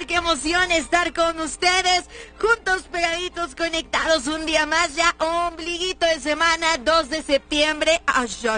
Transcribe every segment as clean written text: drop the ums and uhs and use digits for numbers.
qué emoción estar con ustedes, juntos, pegaditos, conectados un día más, ya ombliguito de semana, 2 de septiembre. ¡Ay, ay,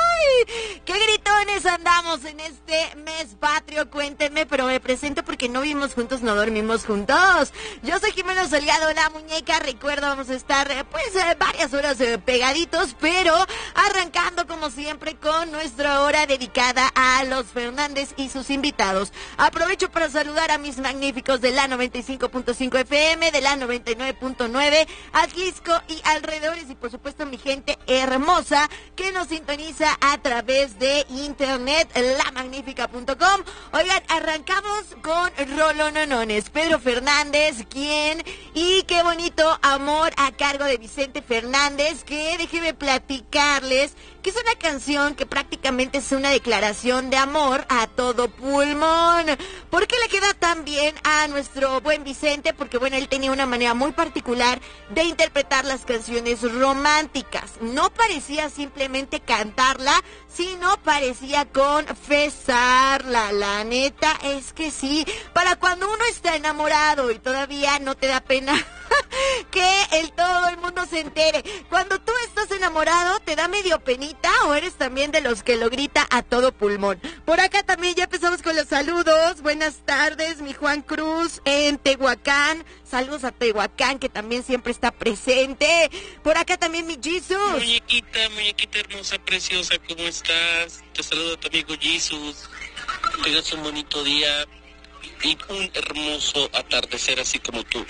ay! ¡Qué gritones andamos en este mes patrio! Cuéntenme, pero me presento porque no vivimos juntos, no dormimos juntos. Yo soy Jimena Soleado, la muñeca. Recuerda, vamos a estar, varias horas pegaditos, pero arrancando como siempre con nuestra hora dedicada a los Fernández y sus invitados. Aprovecho para saludar a mis magníficos de la 95.5 FM, de la 99.9, Atlisco y alrededores, y por supuesto mi gente hermosa que nos sintoniza a través de internet, lamagnifica.com. Oigan, arrancamos con Rolononones, Pedro Fernández, ¿quién? Y qué bonito amor a cargo de Vicente Fernández, que déjenme platicarles que es una canción que prácticamente es una declaración de amor a todo pulmón. ¿Por qué le queda tan bien a nuestro buen Vicente? Porque bueno, él tenía una manera muy particular de interpretar las canciones románticas. No parecía simplemente cantarla, sino parecía confesarla. La neta es que sí, para cuando uno está enamorado y todavía no te da pena que todo el mundo se entere. Cuando tú estás enamorado, ¿te da medio penita o eres también de los que lo grita a todo pulmón? Por acá también ya empezamos con los saludos. Buenas tardes, mi Juan Cruz en Tehuacán. Saludos a Tehuacán, que también siempre está presente. Por acá también mi Jesus. Muñequita hermosa, preciosa, ¿cómo estás? Te saludo a tu amigo Jesus. Tengas un bonito día y un hermoso atardecer así como tú.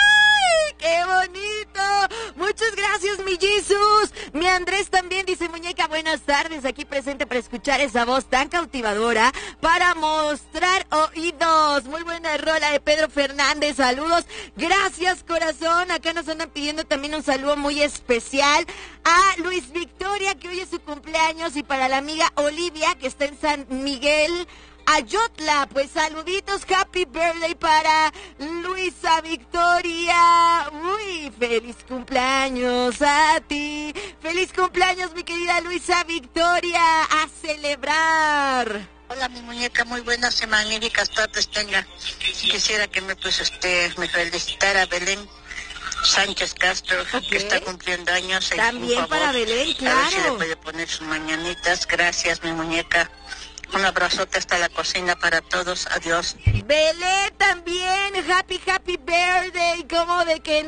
¡Qué bonito! Muchas gracias, mi Jesus. Mi Andrés también dice, muñeca, buenas tardes, aquí presente para escuchar esa voz tan cautivadora, para mostrar oídos. Muy buena rola de Pedro Fernández, saludos. Gracias, corazón. Acá nos andan pidiendo también un saludo muy especial a Luis Victoria, que hoy es su cumpleaños, y para la amiga Olivia, que está en San Miguel Ayotla. Pues saluditos, happy birthday para Luisa Victoria. Uy, feliz cumpleaños a ti. Feliz cumpleaños, mi querida Luisa Victoria. A celebrar. Hola, mi muñeca, muy buenas y magníficas tardes tenga. Quisiera que me felicitara Belén Sánchez Castro, okay, que está cumpliendo años. También para Belén, claro. A ver si le puede poner sus mañanitas. Gracias, mi muñeca. Un abrazote hasta la cocina para todos. Adiós. Belé también. Happy birthday. ¿Cómo de que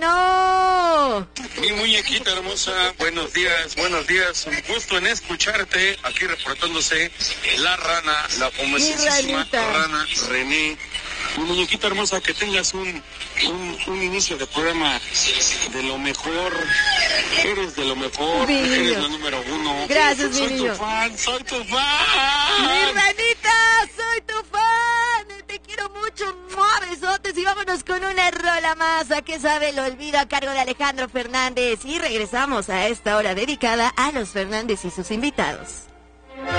no? Mi muñequita hermosa. Buenos días. Un gusto en escucharte. Aquí reportándose la rana, la famosísima rana René. Mi muñequita hermosa, que tengas un inicio de programa de lo mejor. Eres de lo mejor. Eres la número uno. Gracias, soy mi niño. Soy tu fan. Mi ranita, soy tu fan. Te quiero mucho. Besotes, y vámonos con una rola más. ¿A qué sabe el olvido? A cargo de Alejandro Fernández. Y regresamos a esta hora dedicada a los Fernández y sus invitados.